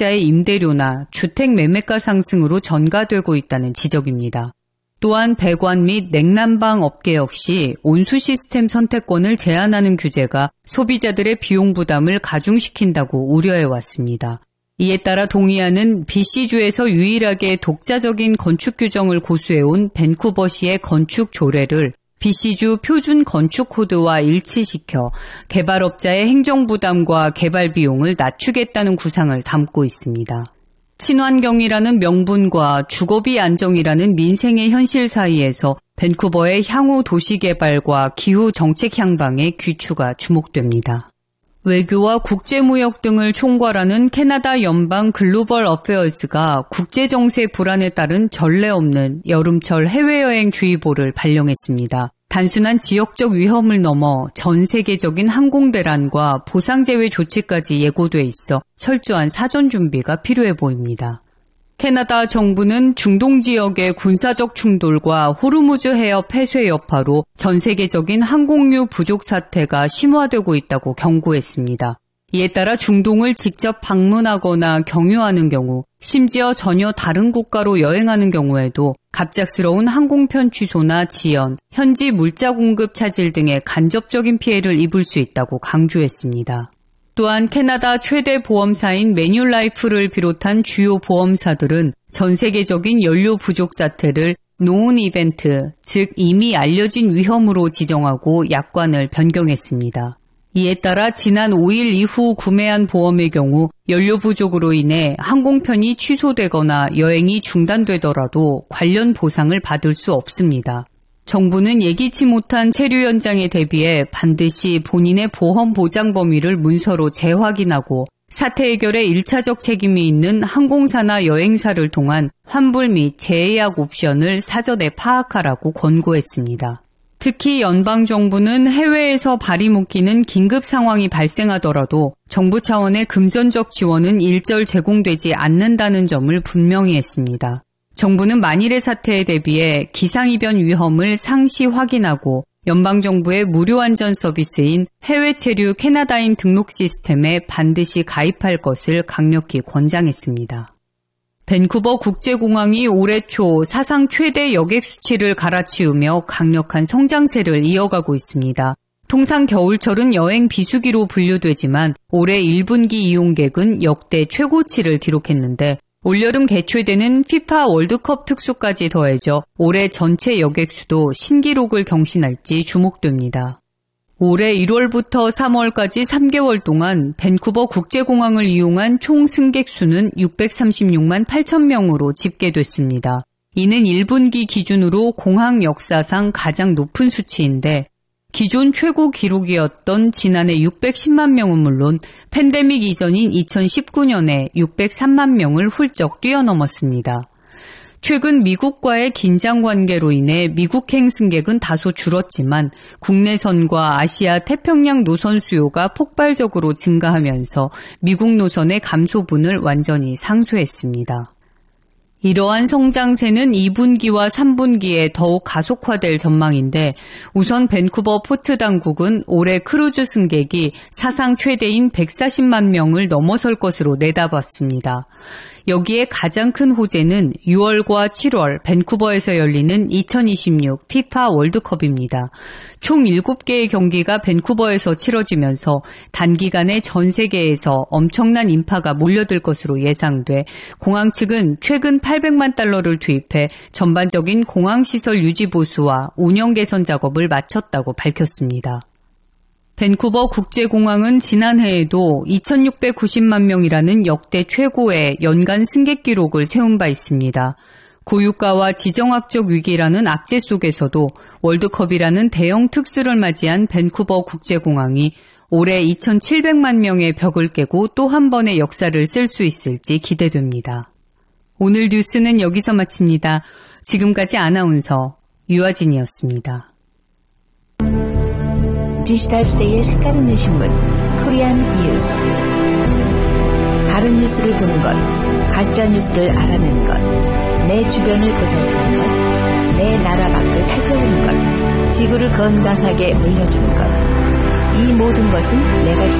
개발업자의 임대료나 주택 매매가 상승으로 전가되고 있다는 지적입니다. 또한 배관 및 냉난방 업계 역시 온수 시스템 선택권을 제한하는 규제가 소비자들의 비용 부담을 가중시킨다고 우려해왔습니다. 이에 따라 동의안은 BC주에서 유일하게 독자적인 건축 규정을 고수해온 밴쿠버시의 건축 조례를 BC주 표준 건축 코드와 일치시켜 개발업자의 행정부담과 개발 비용을 낮추겠다는 구상을 담고 있습니다. 친환경이라는 명분과 주거비 안정이라는 민생의 현실 사이에서 밴쿠버의 향후 도시개발과 기후 정책 향방의 귀추가 주목됩니다. 외교와 국제무역 등을 총괄하는 캐나다 연방 글로벌 어페어스가 국제정세 불안에 따른 전례 없는 여름철 해외여행 주의보를 발령했습니다. 단순한 지역적 위험을 넘어 전 세계적인 항공대란과 보상제외 조치까지 예고돼 있어 철저한 사전 준비가 필요해 보입니다. 캐나다 정부는 중동 지역의 군사적 충돌과 호르무즈 해협 폐쇄 여파로 전 세계적인 항공유 부족 사태가 심화되고 있다고 경고했습니다. 이에 따라 중동을 직접 방문하거나 경유하는 경우, 심지어 전혀 다른 국가로 여행하는 경우에도 갑작스러운 항공편 취소나 지연, 현지 물자 공급 차질 등의 간접적인 피해를 입을 수 있다고 강조했습니다. 또한 캐나다 최대 보험사인 매뉴라이프를 비롯한 주요 보험사들은 전 세계적인 연료 부족 사태를 known 이벤트, 즉 이미 알려진 위험으로 지정하고 약관을 변경했습니다. 이에 따라 지난 5일 이후 구매한 보험의 경우 연료 부족으로 인해 항공편이 취소되거나 여행이 중단되더라도 관련 보상을 받을 수 없습니다. 정부는 예기치 못한 체류 현장에 대비해 반드시 본인의 보험 보장 범위를 문서로 재확인하고 사태 해결에 1차적 책임이 있는 항공사나 여행사를 통한 환불 및 재예약 옵션을 사전에 파악하라고 권고했습니다. 특히 연방정부는 해외에서 발이 묶이는 긴급 상황이 발생하더라도 정부 차원의 금전적 지원은 일절 제공되지 않는다는 점을 분명히 했습니다. 정부는 만일의 사태에 대비해 기상이변 위험을 상시 확인하고 연방정부의 무료 안전 서비스인 해외 체류 캐나다인 등록 시스템에 반드시 가입할 것을 강력히 권장했습니다. 밴쿠버 국제공항이 올해 초 사상 최대 여객 수치를 갈아치우며 강력한 성장세를 이어가고 있습니다. 통상 겨울철은 여행 비수기로 분류되지만 올해 1분기 이용객은 역대 최고치를 기록했는데 올여름 개최되는 피파 월드컵 특수까지 더해져 올해 전체 여객 수도 신기록을 경신할지 주목됩니다. 올해 1월부터 3월까지 3개월 동안 밴쿠버 국제공항을 이용한 총 승객 수는 636만 8천 명으로 집계됐습니다. 이는 1분기 기준으로 공항 역사상 가장 높은 수치인데 기존 최고 기록이었던 지난해 610만 명은 물론 팬데믹 이전인 2019년에 603만 명을 훌쩍 뛰어넘었습니다. 최근 미국과의 긴장 관계로 인해 미국행 승객은 다소 줄었지만 국내선과 아시아 태평양 노선 수요가 폭발적으로 증가하면서 미국 노선의 감소분을 완전히 상쇄했습니다. 이러한 성장세는 2분기와 3분기에 더욱 가속화될 전망인데 우선 밴쿠버 포트 당국은 올해 크루즈 승객이 사상 최대인 140만 명을 넘어설 것으로 내다봤습니다. 여기에 가장 큰 호재는 6월과 7월 밴쿠버에서 열리는 2026 피파 월드컵입니다. 총 7개의 경기가 밴쿠버에서 치러지면서 단기간에 전 세계에서 엄청난 인파가 몰려들 것으로 예상돼 공항 측은 최근 800만 달러를 투입해 전반적인 공항시설 유지 보수와 운영 개선 작업을 마쳤다고 밝혔습니다. 밴쿠버 국제공항은 지난해에도 2,690만 명이라는 역대 최고의 연간 승객 기록을 세운 바 있습니다. 고유가와 지정학적 위기라는 악재 속에서도 월드컵이라는 대형 특수를 맞이한 밴쿠버 국제공항이 올해 2,700만 명의 벽을 깨고 또 한 번의 역사를 쓸 수 있을지 기대됩니다. 오늘 뉴스는 여기서 마칩니다. 지금까지 아나운서 유아진이었습니다. 디지털 시대의 색깔있는 신문 코리안 뉴스. 바른 뉴스를 보는 것, 가짜 뉴스를 알아내는 것, 내 주변을 보살피는 것, 내 나라 밖을 살펴보는 것, 지구를 건강하게 물려주는 것. 이 모든 것은 내가